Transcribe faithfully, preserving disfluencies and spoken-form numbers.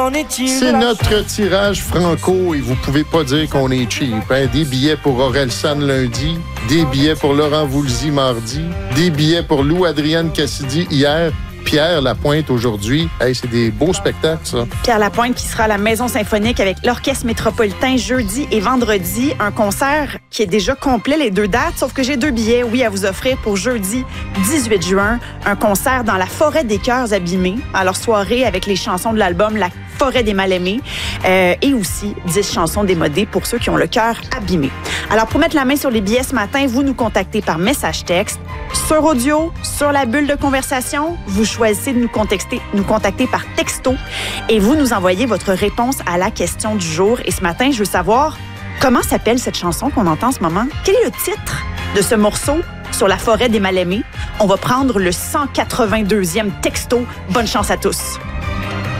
C'est notre tirage franco et vous pouvez pas dire qu'on est cheap. Hein? Des billets pour Orelsan lundi, des billets pour Laurent Voulzy mardi, des billets pour Lou-Adrienne Cassidy hier. Pierre Lapointe aujourd'hui. Hey, c'est des beaux spectacles, ça. Pierre Lapointe qui sera à la Maison Symphonique avec l'Orchestre Métropolitain jeudi et vendredi. Un concert qui est déjà complet, les deux dates, sauf que j'ai deux billets, oui, à vous offrir pour jeudi dix-huit juin. Un concert dans la Forêt des Cœurs abîmés. Alors, soirée avec les chansons de l'album La Forêt des Mal-Aimés euh, et aussi dix chansons démodées pour ceux qui ont le cœur abîmé. Alors, pour mettre la main sur les billets ce matin, vous nous contactez par message texte, sur audio, sur la bulle de conversation. Vous choisissez de nous contacter, nous contacter par texto et vous nous envoyez votre réponse à la question du jour. Et ce matin, je veux savoir comment s'appelle cette chanson qu'on entend en ce moment? Quel est le titre de ce morceau sur la Forêt des Mal-Aimés? On va prendre le cent quatre-vingt-deuxième texto. Bonne chance à tous.